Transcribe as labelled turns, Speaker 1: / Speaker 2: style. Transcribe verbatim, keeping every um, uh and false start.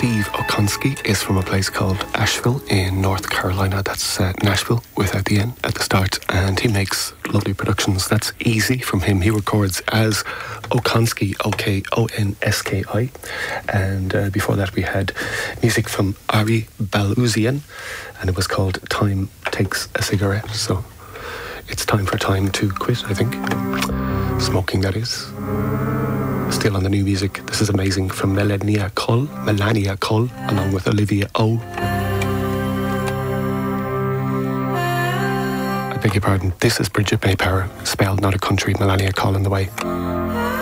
Speaker 1: Steve Okonski is from a place called Asheville in North Carolina. That's uh, Nashville without the N at the start. And he makes lovely productions. That's easy from him. He records as Okonski, O K O N S K I. And uh, before that we had music from Ari Baluzian, and it was called Time Takes a Cigarette. So it's time for time to quit, I think. Smoking, that is. Still on the new music. This is amazing from Melania Cull, Melania Cull, along with Olivia O. I beg your pardon. This is Bridget May Power, spelled not a country, Melania Cull in the way.